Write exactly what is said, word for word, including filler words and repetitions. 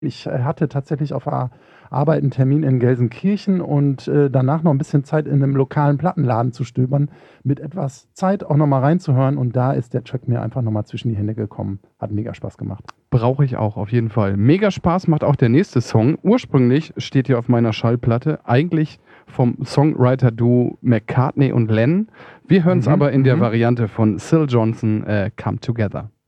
Ich äh, hatte tatsächlich auf der Arbeit einen Termin in Gelsenkirchen und, äh, danach noch ein bisschen Zeit in einem lokalen Plattenladen zu stöbern, mit etwas Zeit auch noch mal reinzuhören und da ist der Track mir einfach noch mal zwischen die Hände gekommen. Hat mega Spaß gemacht. Brauche ich auch, auf jeden Fall. Mega Spaß macht auch der nächste Song. Ursprünglich steht hier auf meiner Schallplatte eigentlich vom Songwriter-Duo McCartney und Lennon. Wir hören es Mhm, aber in der mhm. Variante von Syl Johnson, äh, Come Together.